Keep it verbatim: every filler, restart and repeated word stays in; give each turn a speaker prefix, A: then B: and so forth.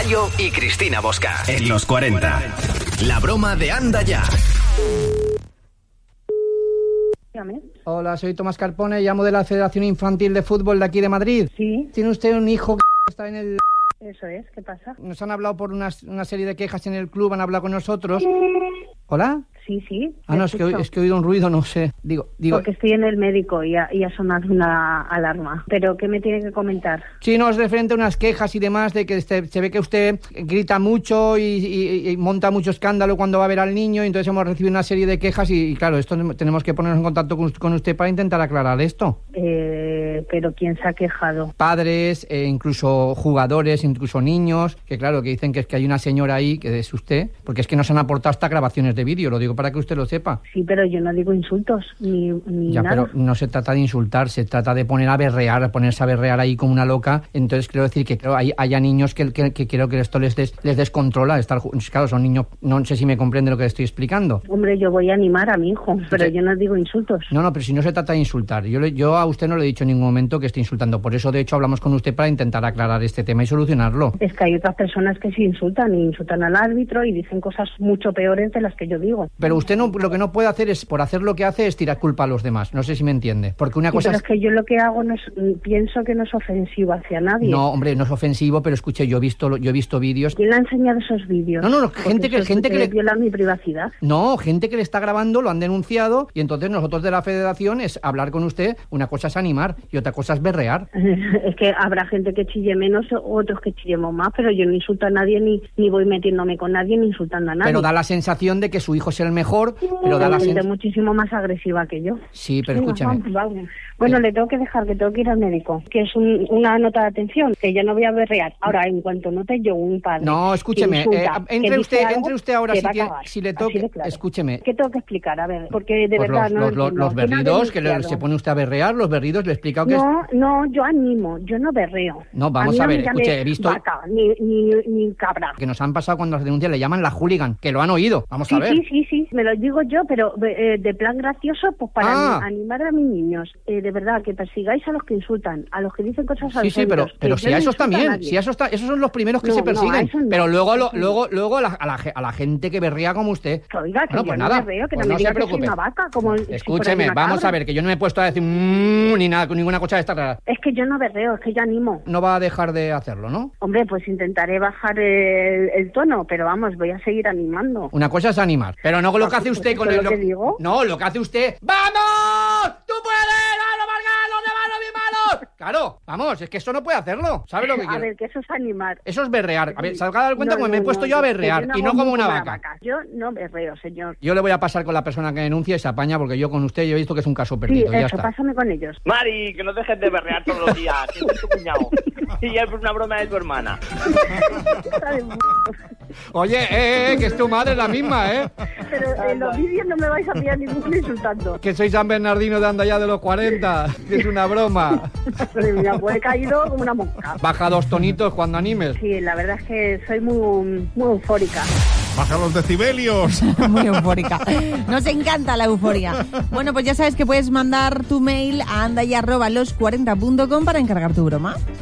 A: Bayo y Cristina Bosca. En los cuarenta. La broma de Anda Ya.
B: Hola, soy Tomás Carpone, llamo de la Federación Infantil de Fútbol de aquí de Madrid.
C: Sí.
B: ¿Tiene usted un hijo que está en el...?
C: Eso es, ¿qué pasa?
B: Nos han hablado por una, una serie de quejas en el club, han hablado con nosotros. ¿Hola?
C: Sí, sí.
B: Ah, no, es que, es que he oído un ruido, no sé. Digo, digo...
C: Porque estoy en el médico y ha, y ha sonado una alarma. ¿Pero qué me tiene que comentar?
B: Sí, no, es referente a unas quejas y demás de que este, se ve que usted grita mucho y, y, y monta mucho escándalo cuando va a ver al niño, y entonces hemos recibido una serie de quejas y, y claro, esto tenemos que ponernos en contacto con, con usted para intentar aclarar esto.
C: Eh, ¿Pero quién se ha quejado?
B: Padres, eh, incluso jugadores, incluso niños, que claro, que dicen que es que hay una señora ahí, que es usted, porque es que nos han aportado hasta grabaciones de vídeo, lo digo para que usted lo sepa.
C: Sí, pero yo no digo insultos, ni, ni
B: ya,
C: nada.
B: Pero no se trata de insultar, se trata de poner a berrear, a ponerse a berrear ahí como una loca. Entonces quiero decir que creo hay, haya niños que, que, que creo que esto les, des, les descontrola. Estar, claro, son niños, no sé si me comprende lo que estoy explicando.
C: Hombre, yo voy a animar a mi hijo, pero sí. Yo no digo insultos.
B: No, no, pero si no se trata de insultar. Yo, le, yo a usted no le he dicho en ningún momento que esté insultando. Por eso, de hecho, hablamos con usted para intentar aclarar este tema y solucionarlo.
C: Es que hay otras personas que sí insultan, y insultan al árbitro y dicen cosas mucho peores de las que yo digo.
B: Pero usted no, lo que no puede hacer es, por hacer lo que hace, es tirar culpa a los demás. No sé si me entiende. Porque una
C: sí,
B: cosa
C: pero
B: es...
C: es que yo lo que hago no es, pienso que no es ofensivo hacia nadie.
B: No, hombre, no es ofensivo, pero escuche, yo he visto, yo he visto vídeos.
C: ¿Quién le ha enseñado esos vídeos?
B: No, no, no, gente que, gente que le
C: viola mi privacidad.
B: No, gente que le está grabando, lo han denunciado, y entonces nosotros de la federación es hablar con usted. Una cosa es animar y otra cosa es berrear.
C: Es que habrá gente que chille menos, otros que chillemos más, pero yo no insulto a nadie, ni, ni voy metiéndome con nadie, ni insultando a nadie.
B: Pero da la sensación de que su hijo es el mejor, pero da la sensación...
C: muchísimo más agresiva que yo.
B: Sí, pero sí, escúchame.
C: Vamos, vamos. Bueno, sí. Le tengo que dejar, que tengo que ir al médico, que es un, una nota de atención, que yo no voy a berrear. Ahora, en cuanto note yo un padre...
B: No, escúcheme,
C: insulta,
B: eh, entre, usted,
C: algo,
B: entre usted ahora, si, tiene,
C: acabar,
B: si le toque...
C: Claro.
B: Escúcheme.
C: ¿Qué tengo que explicar? A ver, porque de
B: pues
C: verdad
B: los,
C: no...
B: Los, los,
C: no,
B: los berridos, que le, se pone usted a berrear, los berridos, le he explicado que...
C: No,
B: es...
C: no, yo animo, yo no berreo.
B: No, vamos a, a ver, escuche, he visto...
C: Vaca, ni, ni, ni cabra.
B: Que nos han pasado cuando las denuncias le llaman la hooligan, que lo han oído. Vamos
C: sí,
B: a ver.
C: Sí, sí, sí, me lo digo yo, pero eh, de plan gracioso, pues para
B: ah.
C: animar a mis niños. Eh, de verdad, que persigáis a los que insultan, a los que dicen cosas
B: Sí, sí, pero, pero si a esos también, si a esos, ta- esos son los primeros que
C: no,
B: se persiguen.
C: No, no,
B: pero luego lo,
C: no.
B: luego luego a la, a, la, a la gente que berrea como usted.
C: Que oiga, que
B: bueno,
C: yo
B: pues
C: no
B: nada,
C: berreo, que
B: pues
C: no,
B: no
C: me diga
B: se preocupe.
C: Que soy una vaca, como
B: Escúcheme,
C: si
B: vamos
C: cabra.
B: a ver, que yo no me he puesto a decir mmm, ni nada, ninguna cosa de esta rara.
C: Es que yo no berreo, es que yo animo.
B: No va a dejar de hacerlo, ¿no?
C: Hombre, pues intentaré bajar el, el tono, pero vamos, voy a seguir animando.
B: Una cosa es animar, pero no lo que hace usted con el...
C: Lo que digo.
B: No, lo que hace usted... ¡Vamos! ¡Tú puedes! ¡Vamos, Margal! ¡Los demás no bien malos! Claro, vamos, es que eso no puede hacerlo. ¿Sabe lo que quiero?
C: A ver, que eso es animar.
B: Eso es berrear. A ver, salga a dar cuenta
C: no,
B: como
C: no,
B: me he puesto
C: no,
B: yo a
C: no,
B: berrear
C: no
B: y no como una vaca.
C: vaca. Yo no berreo, señor.
B: Yo le voy a pasar con la persona que denuncia y se apaña, porque yo con usted yo he visto que es un caso perdido.
C: Sí,
B: ya
C: eso,
B: está.
C: pásame con ellos.
D: Mari, que no dejes de berrear todos los días, que es tu cuñado. Y ya es una broma de tu hermana.
B: Oye, eh, eh, que es tu madre la misma, ¿eh?
C: Pero en los vídeos no me vais a pillar ninguno insultando.
B: Que soy San Bernardino de Anda Ya de los cuarenta, que es una broma.
C: Madre mía, pues he caído como una mosca.
B: Baja dos tonitos cuando animes.
C: Sí, la verdad es que soy muy, muy eufórica.
E: Baja los decibelios.
F: Muy eufórica. Nos encanta la euforia. Bueno, pues ya sabes que puedes mandar tu mail a andaya arroba los cuarenta punto com para encargar tu broma.